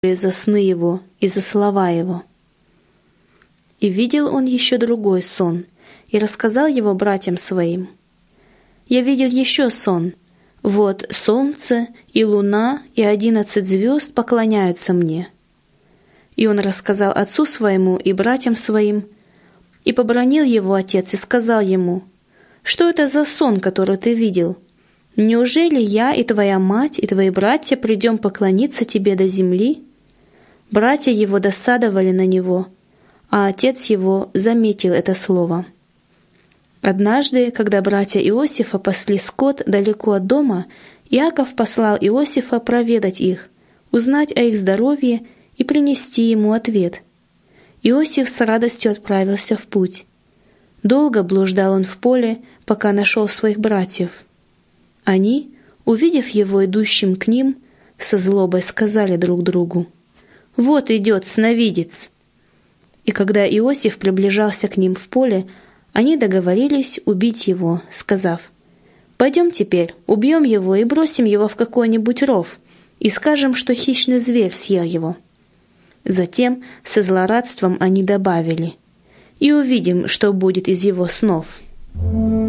за сны его и за слова его. И видел он еще другой сон, и рассказал его братьям своим. Я видел еще сон. Вот солнце и луна и 11 звезд поклоняются мне. И он рассказал отцу своему и братьям своим, и побранил его отец и сказал ему: «Что это за сон, который ты видел? Неужели я и твоя мать и твои братья придем поклониться тебе до земли?» Братья его досадовали на него, а отец его заметил это слово. Однажды, когда братья Иосифа пасли скот далеко от дома, Иаков послал Иосифа проведать их, узнать о их здоровье и принести ему ответ. Иосиф с радостью отправился в путь. Долго блуждал он в поле, пока нашел своих братьев. Они, увидев его идущим к ним, со злобой сказали друг другу: «Вот идет сновидец». И когда Иосиф приближался к ним в поле, они договорились убить его, сказав: «Пойдем теперь, убьем его и бросим его в какой-нибудь ров, и скажем, что хищный зверь съел его». Затем со злорадством они добавили: «И увидим, что будет из его снов».